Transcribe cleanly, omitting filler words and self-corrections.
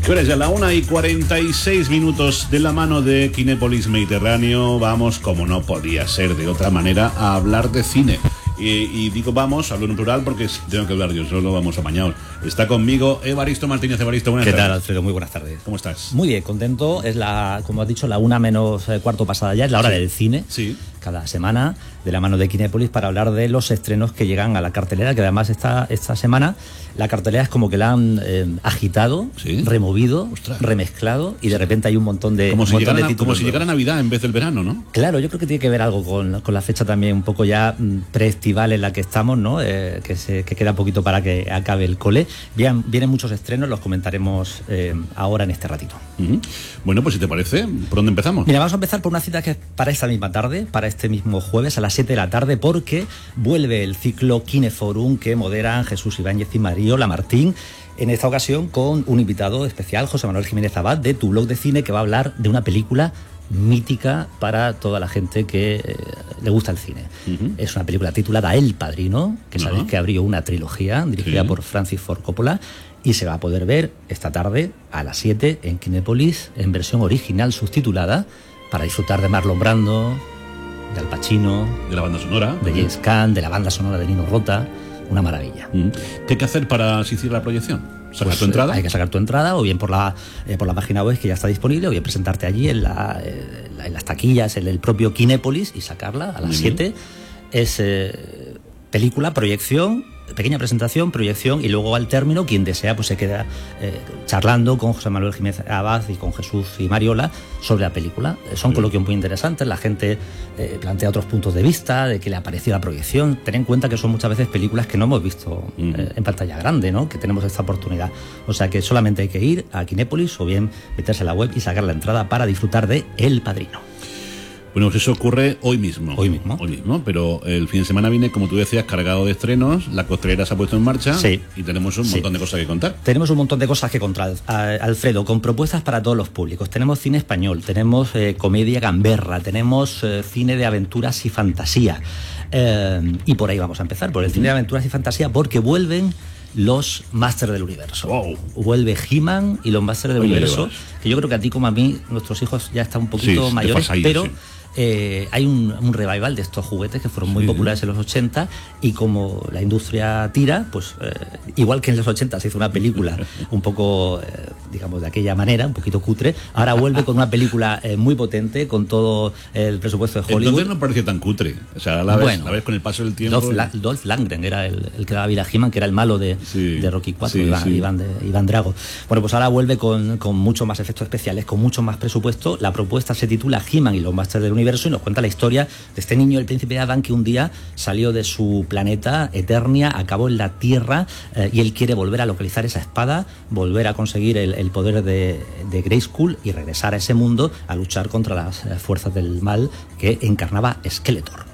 ¿Qué hora es? Ya la 1:46 de la mano de Kinépolis Mediterráneo. Vamos, como no podía ser de otra manera, a hablar de cine. Y digo vamos, hablo en plural porque tengo que hablar yo solo, vamos apañados. Está conmigo Evaristo Martínez. Evaristo, buenas tardes. ¿Qué tal, Alfredo? Muy buenas tardes. ¿Cómo estás? Muy bien, contento. Es como has dicho, la 1:45 pasada ya, es la hora del cine. Sí. Cada semana, de la mano de Kinépolis, para hablar de los estrenos que llegan a la cartelera, que además esta semana la cartelera es como que la han agitado, ¿sí? Removido, ostras, remezclado, y de repente hay un montón de títulos. Como si llegara Navidad en vez del verano, ¿no? Claro, yo creo que tiene que ver algo con la fecha también un poco ya preestival en la que estamos, ¿no? Que queda poquito para que acabe el cole. Vienen muchos estrenos, los comentaremos ahora en este ratito. Uh-huh. Bueno, pues si te parece, ¿por dónde empezamos? Mira, vamos a empezar por una cita que es para esta misma tarde, para este mismo jueves a las 7 de la tarde, porque vuelve el ciclo Kineforum que moderan Jesús Ibáñez y Mariola Martín. En esta ocasión con un invitado especial, José Manuel Jiménez Abad, de Tu Blog de Cine, que va a hablar de una película mítica para toda la gente que le gusta el cine. Uh-huh. Es una película titulada El Padrino, que sabéis que abrió una trilogía dirigida por Francis Ford Coppola, y se va a poder ver esta tarde a las 7 en Kinépolis en versión original subtitulada, para disfrutar de Marlon Brando, de Al Pacino, de la banda sonora, de James Caan, de la banda sonora de Nino Rota. Una maravilla. ¿Qué hay que hacer para asistir a la proyección? ¿Sacar tu entrada? Hay que sacar tu entrada, o bien por la página web, que ya está disponible, o bien presentarte allí en las taquillas, en el propio Kinépolis, y sacarla a las 7. Es película, proyección, pequeña presentación, proyección, y luego al término quien desea pues se queda charlando con José Manuel Jiménez Abad y con Jesús y Mariola sobre la película. Son coloquios muy interesantes, la gente plantea otros puntos de vista, de qué le ha parecido la proyección. Ten en cuenta que son muchas veces películas que no hemos visto en pantalla grande, ¿no? Que tenemos esta oportunidad. O sea que solamente hay que ir a Kinépolis o bien meterse a la web y sacar la entrada para disfrutar de El Padrino. Bueno, pues eso ocurre hoy mismo. Hoy mismo, pero el fin de semana viene, como tú decías, cargado de estrenos. La costelera se ha puesto en marcha. Sí. Y tenemos un montón de cosas que contar. Tenemos un montón de cosas que contar, Alfredo, con propuestas para todos los públicos. Tenemos cine español, tenemos comedia gamberra, tenemos cine de aventuras y fantasía. Y por ahí vamos a empezar, por el cine de aventuras y fantasía, porque vuelven los Máster del Universo. Wow. Vuelve He-Man y los Máster del Universo, que yo creo que a ti como a mí, nuestros hijos ya están un poquito mayores, pero hay un revival de estos juguetes que fueron muy populares en los 80, y como la industria tira, pues igual que en los 80 se hizo una película un poco, digamos, de aquella manera, un poquito cutre, ahora vuelve con una película muy potente, con todo el presupuesto de Hollywood. Entonces no parece tan cutre, o sea, la ves con el paso del tiempo. Dolph Lundgren era el que daba vida a He-Man, que era el malo de Rocky IV, Iván Drago. Bueno, pues ahora vuelve con mucho más efectos especiales, con mucho más presupuesto. La propuesta se titula He-Man y los Másteres del Universo, y nos cuenta la historia de este niño, el príncipe Adán, que un día salió de su planeta Eternia, acabó en la Tierra, y él quiere volver a localizar esa espada, volver a conseguir el poder de Grayskull y regresar a ese mundo a luchar contra las fuerzas del mal que encarnaba Skeletor.